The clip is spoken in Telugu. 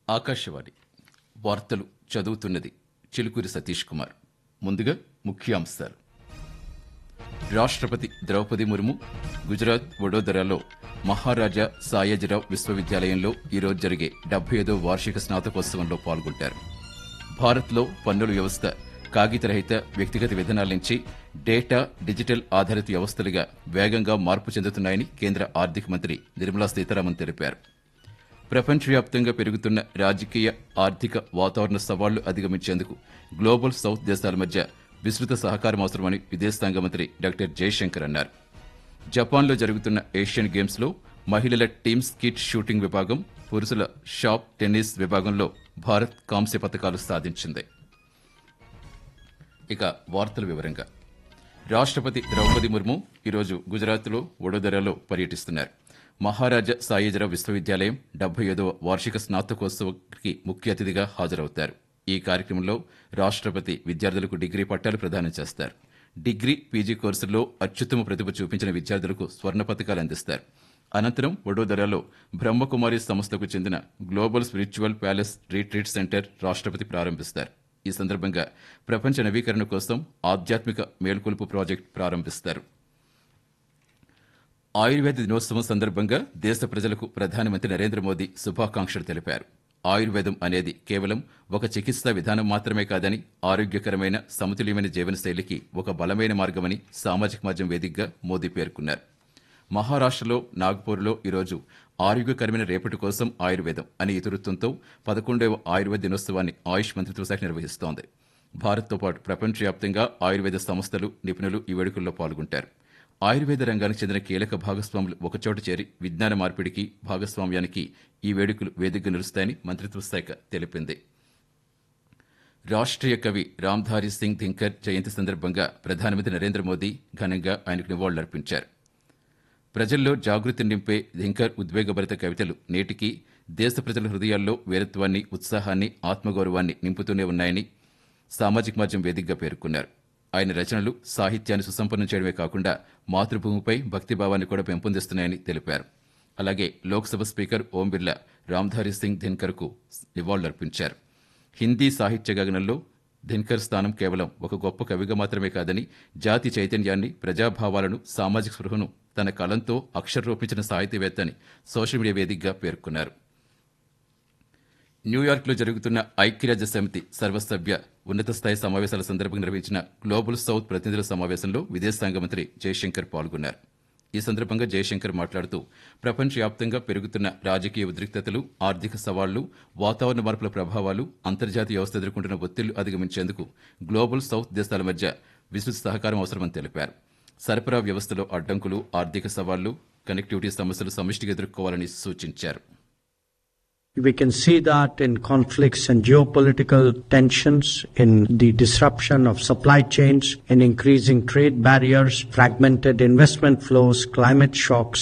ఆకాశవాణి వార్తలు చదువుతున్నది చిలుకూరి సతీష్ కుమార్. ముందుగా ముఖ్యాంశాలు. రాష్ట్రపతి ద్రౌపది ముర్ము గుజరాత్ వడోదరాలో మహారాజా సాయాజీరావు విశ్వవిద్యాలయంలో ఈరోజు జరిగే 75వ వార్షిక స్నాతకోత్సవంలో పాల్గొంటారు. భారత్లో పన్నుల వ్యవస్థ కాగితరహిత వ్యక్తిగత విధానాల నుంచి డేటా డిజిటల్ ఆధారిత వ్యవస్థలుగా వేగంగా మార్పు చెందుతున్నాయని కేంద్ర ఆర్థిక మంత్రి నిర్మలా సీతారామన్ తెలిపారు. ప్రపంచవ్యాప్తంగా పెరుగుతున్న రాజకీయ ఆర్థిక వాతావరణ సవాళ్లు అధిగమించేందుకు గ్లోబల్ సౌత్ దేశాల మధ్య విస్తృత సహకారం అవసరమని విదేశాంగ మంత్రి డాక్టర్ జయశంకర్ అన్నారు. జపాన్లో జరుగుతున్న ఏషియన్ గేమ్స్లో మహిళల టీమ్ స్కిట్ షూటింగ్ విభాగం, పురుషుల షాప్ టెన్నిస్ విభాగంలో భారత్ కాంస్య పతకాలు సాధించింది. ఇక వార్తల వివరంగా. రాష్ట్రపతి ద్రౌపది ముర్ము ఈరోజు గుజరాత్లో వడోదరాలో పర్యటిస్తున్నారు. మహారాజా సాయాజీరావు విశ్వవిద్యాలయం 75వ వార్షిక స్నాతకోత్సవానికి ముఖ్య అతిథిగా హాజరవుతారు. ఈ కార్యక్రమంలో రాష్ట్రపతి విద్యార్థులకు డిగ్రీ పట్టాలు ప్రదానం చేస్తారు. డిగ్రీ, పీజీ కోర్సుల్లో అత్యుత్తమ ప్రతిభ చూపించిన విద్యార్థులకు స్వర్ణ పతకాలు అందిస్తారు. అనంతరం వడోదరాలో బ్రహ్మకుమారి సంస్థకు చెందిన global spiritual palace retreat centre రాష్ట్రపతి ప్రారంభిస్తారు. ఈ సందర్భంగా ప్రపంచ నవీకరణ కోసం ఆధ్యాత్మిక మేల్కొలుపు ప్రాజెక్టు ప్రారంభిస్తారు. ఆయుర్వేద దినోత్సవం సందర్భంగా దేశ ప్రజలకు ప్రధానమంత్రి నరేంద్ర మోదీ శుభాకాంక్షలు తెలిపారు. ఆయుర్వేదం అనేది కేవలం ఒక చికిత్సా విధానం మాత్రమే కాదని, ఆరోగ్యకరమైన సమతుల్యమైన జీవనశైలికి ఒక బలమైన మార్గమని సామాజిక మాధ్యమం వేదికగా మోదీ పేర్కొన్నారు. మహారాష్ట్రలో నాగ్పూర్లో ఈరోజు ఆరోగ్యకరమైన రేపటి కోసం ఆయుర్వేదం అనే ఇతివృత్తంతో 11వ ఆయుర్వేద దినోత్సవాన్ని ఆయుష్ మంత్రిత్వ శాఖ నిర్వహిస్తోంది. భారత్తో పాటు ప్రపంచవ్యాప్తంగా ఆయుర్వేద సంస్థలు, నిపుణులు ఈ వేడుకల్లో పాల్గొంటారు. ఆయుర్వేద రంగానికి చెందిన కీలక భాగస్వాములు ఒకచోట చేరి విజ్ఞాన మార్పిడికి, భాగస్వామ్యానికి ఈ వేడుకలు వేదికగా నిలుస్తాయని మంత్రిత్వ శాఖ తెలిపింది. రాష్ట్రీయ కవి రామ్ధారి సింగ్ దిన్కర్ జయంతి సందర్భంగా ప్రధానమంత్రి నరేంద్ర మోదీ ఘనంగా ఆయనకు నివాళులర్పించారు. ప్రజల్లో జాగృతి నింపే దిన్కర్ ఉద్వేగభరిత కవితలు నేటికి దేశ ప్రజల హృదయాల్లో వీరత్వాన్ని, ఉత్సాహాన్ని, ఆత్మగౌరవాన్ని నింపుతూనే ఉన్నాయని సామాజిక మాధ్యమం వేదికగా పేర్కొన్నారు. ఆయన రచనలు సాహిత్యాన్ని సుసంపన్నం చేయడమే కాకుండా మాతృభూమిపై భక్తిభావాన్ని కూడా పెంపొందిస్తున్నాయని తెలిపారు. అలాగే లోక్సభ స్పీకర్ ఓం బిర్లా రామ్ధారి సింగ్ దిన్కర్కు నివాళులర్పించారు. హిందీ సాహిత్య గగనంలో దిన్కర్ స్థానం కేవలం ఒక గొప్ప కవిగా మాత్రమే కాదని, జాతి చైతన్యాన్ని, ప్రజాభావాలను, సామాజిక స్పృహను తన కలంతో అక్షరరూపించిన సాహితీవేత్త అని సోషల్ మీడియా వేదికగా పేర్కొన్నారు. న్యూయార్క్లో జరుగుతున్న ఐక్యరాజ్య సమితి సర్వసభ్య ఉన్నత స్థాయి సమావేశాల సందర్భంగా నిర్వహించిన గ్లోబల్ సౌత్ ప్రతినిధుల సమావేశంలో విదేశాంగ మంత్రి జయశంకర్ పాల్గొన్నారు. ఈ సందర్భంగా జయశంకర్ మాట్లాడుతూ ప్రపంచవ్యాప్తంగా పెరుగుతున్న రాజకీయ ఉద్రిక్తతలు, ఆర్థిక సవాళ్లు, వాతావరణ మార్పుల ప్రభావాలు, అంతర్జాతీయ వ్యవస్థ ఎదుర్కొంటున్న ఒత్తిళ్లు అధిగమించేందుకు గ్లోబల్ సౌత్ దేశాల మధ్య విస్తృత సహకారం అవసరమని తెలిపారు. సరఫరా వ్యవస్థలో అడ్డంకులు, ఆర్థిక సవాళ్లు, కనెక్టివిటీ సమస్యలు సమిష్టిగా ఎదుర్కోవాలని సూచించారు. We can see that in conflicts and geopolitical tensions, in the disruption of supply chains, in increasing trade barriers, fragmented investment flows, climate shocks,